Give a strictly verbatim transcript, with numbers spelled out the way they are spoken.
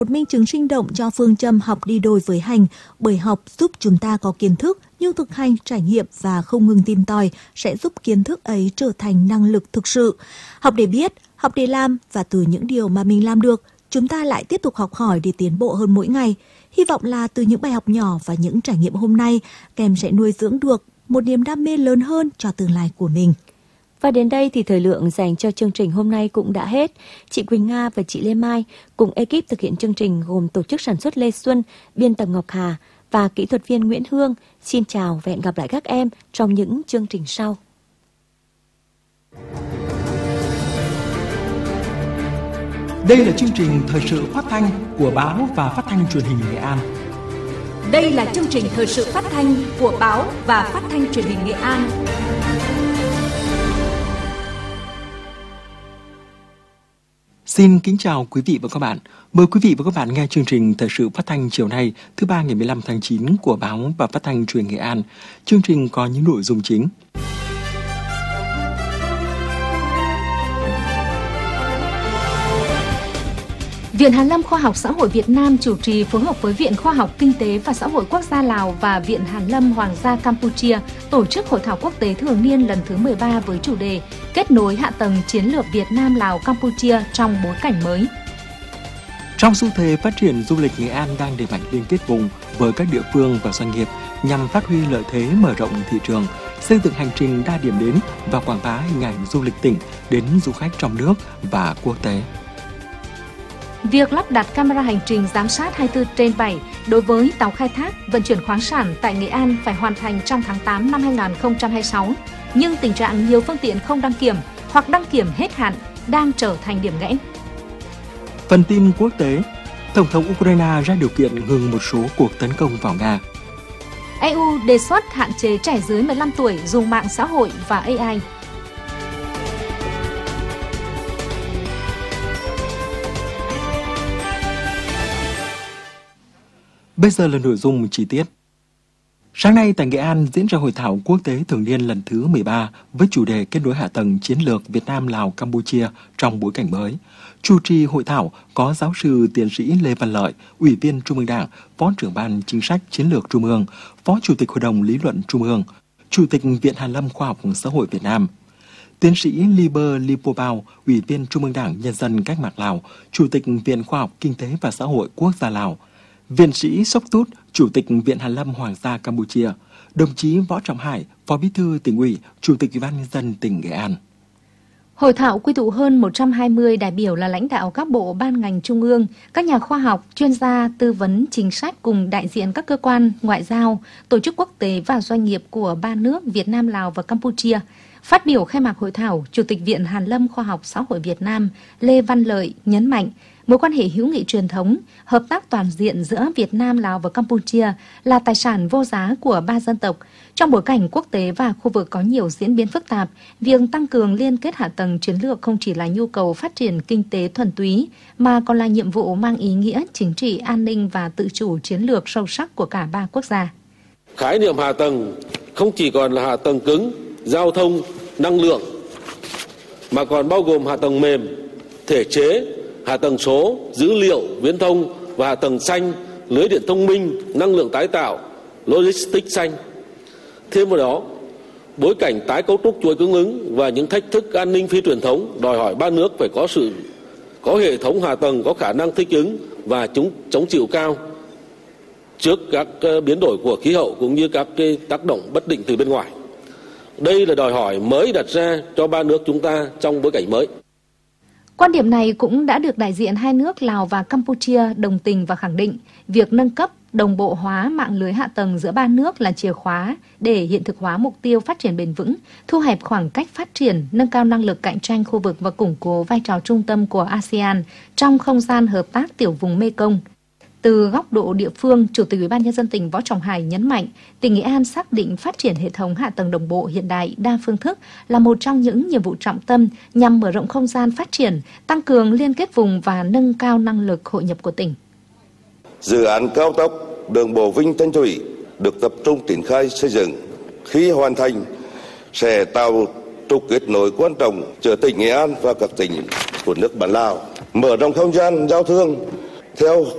Một minh chứng sinh động cho phương châm học đi đôi với hành, bởi học giúp chúng ta có kiến thức, nhưng thực hành, trải nghiệm và không ngừng tìm tòi sẽ giúp kiến thức ấy trở thành năng lực thực sự. Học để biết, học để làm, và từ những điều mà mình làm được, chúng ta lại tiếp tục học hỏi để tiến bộ hơn mỗi ngày. Hy vọng là từ những bài học nhỏ và những trải nghiệm hôm nay, các em sẽ nuôi dưỡng được một niềm đam mê lớn hơn cho tương lai của mình. Và đến đây thì thời lượng dành cho chương trình hôm nay cũng đã hết. Chị Quỳnh Nga và chị Lê Mai cùng ekip thực hiện chương trình gồm tổ chức sản xuất Lê Xuân, biên tập Ngọc Hà và kỹ thuật viên Nguyễn Hương. Xin chào và hẹn gặp lại các em trong những chương trình sau. Đây là chương trình thời sự phát thanh của báo và phát thanh truyền hình Nghệ An. Đây là chương trình thời sự phát thanh của báo và phát thanh truyền hình Nghệ An. Xin kính chào quý vị và các bạn. Mời quý vị và các bạn nghe chương trình thời sự phát thanh chiều nay thứ ba ngày mười lăm tháng chín của báo và phát thanh truyền hình Nghệ An. Chương trình có những nội dung chính. Viện Hàn lâm Khoa học Xã hội Việt Nam chủ trì phối hợp với Viện Khoa học Kinh tế và Xã hội Quốc gia Lào và Viện Hàn lâm Hoàng gia Campuchia tổ chức hội thảo quốc tế thường niên lần thứ mười ba với chủ đề Kết nối hạ tầng chiến lược Việt Nam Lào Campuchia trong bối cảnh mới. Trong xu thế phát triển du lịch, Nghệ An đang đẩy mạnh liên kết vùng với các địa phương và doanh nghiệp nhằm phát huy lợi thế, mở rộng thị trường, xây dựng hành trình đa điểm đến và quảng bá hình ảnh du lịch tỉnh đến du khách trong nước và quốc tế. Việc lắp đặt camera hành trình giám sát hai mươi bốn trên bảy đối với tàu khai thác, vận chuyển khoáng sản tại Nghệ An phải hoàn thành trong tháng tám năm hai nghìn không trăm hai mươi sáu. Nhưng tình trạng nhiều phương tiện không đăng kiểm hoặc đăng kiểm hết hạn đang trở thành điểm nghẽn. Phần tin quốc tế, Tổng thống Ukraine ra điều kiện ngừng một số cuộc tấn công vào Nga. e u đề xuất hạn chế trẻ dưới mười lăm tuổi dùng mạng xã hội và a i. Bây giờ là nội dung chi tiết. Sáng nay tại Nghệ An diễn ra hội thảo quốc tế thường niên lần thứ mười ba với chủ đề kết nối hạ tầng chiến lược Việt Nam Lào Campuchia trong bối cảnh mới. Chủ trì hội thảo có giáo sư tiến sĩ Lê Văn Lợi, Ủy viên Trung ương Đảng, Phó trưởng ban Chính sách Chiến lược Trung ương, Phó Chủ tịch Hội đồng Lý luận Trung ương, Chủ tịch Viện Hàn lâm Khoa học Xã hội Việt Nam. Tiến sĩ Liber Lipopao, Ủy viên Trung ương Đảng Nhân dân Cách mạng Lào, Chủ tịch Viện Khoa học Kinh tế và Xã hội Quốc gia Lào. Viện sĩ Sốc Tút, Chủ tịch Viện Hàn lâm Hoàng gia Campuchia, đồng chí Võ Trọng Hải, Phó Bí thư Tỉnh ủy, Chủ tịch Ủy ban Nhân dân tỉnh Nghệ An. Hội thảo quy tụ hơn một trăm hai mươi đại biểu là lãnh đạo các bộ ban ngành trung ương, các nhà khoa học, chuyên gia, tư vấn chính sách cùng đại diện các cơ quan ngoại giao, tổ chức quốc tế và doanh nghiệp của ba nước Việt Nam, Lào và Campuchia. Phát biểu khai mạc hội thảo, Chủ tịch Viện Hàn lâm Khoa học Xã hội Việt Nam Lê Văn Lợi nhấn mạnh mối quan hệ hữu nghị truyền thống, hợp tác toàn diện giữa Việt Nam, Lào và Campuchia là tài sản vô giá của ba dân tộc. Trong bối cảnh quốc tế và khu vực có nhiều diễn biến phức tạp, việc tăng cường liên kết hạ tầng chiến lược không chỉ là nhu cầu phát triển kinh tế thuần túy, mà còn là nhiệm vụ mang ý nghĩa chính trị, an ninh và tự chủ chiến lược sâu sắc của cả ba quốc gia. Khái niệm hạ tầng không chỉ còn là hạ tầng cứng, giao thông, năng lượng, mà còn bao gồm hạ tầng mềm, thể chế, hạ tầng số, dữ liệu, viễn thông và hạ tầng xanh, lưới điện thông minh, năng lượng tái tạo, logistics xanh. Thêm vào đó, bối cảnh tái cấu trúc chuỗi cung ứng và những thách thức an ninh phi truyền thống đòi hỏi ba nước phải có sự có hệ thống hạ tầng có khả năng thích ứng và chống chống chịu cao trước các biến đổi của khí hậu cũng như các cái tác động bất định từ bên ngoài. Đây là đòi hỏi mới đặt ra cho ba nước chúng ta trong bối cảnh mới. Quan điểm này cũng đã được đại diện hai nước Lào và Campuchia đồng tình và khẳng định việc nâng cấp, đồng bộ hóa mạng lưới hạ tầng giữa ba nước là chìa khóa để hiện thực hóa mục tiêu phát triển bền vững, thu hẹp khoảng cách phát triển, nâng cao năng lực cạnh tranh khu vực và củng cố vai trò trung tâm của a sê an trong không gian hợp tác tiểu vùng Mekong. Từ góc độ địa phương, Chủ tịch Ủy ban Nhân dân tỉnh Võ Trọng Hải nhấn mạnh, tỉnh Nghệ An xác định phát triển hệ thống hạ tầng đồng bộ hiện đại đa phương thức là một trong những nhiệm vụ trọng tâm nhằm mở rộng không gian phát triển, tăng cường liên kết vùng và nâng cao năng lực hội nhập của tỉnh. Dự án cao tốc đường bộ Vinh Thanh Thủy được tập trung triển khai xây dựng. Khi hoàn thành sẽ tạo trục kết nối quan trọng giữa tỉnh Nghệ An và các tỉnh của nước bạn Lào, mở rộng không gian giao thương theo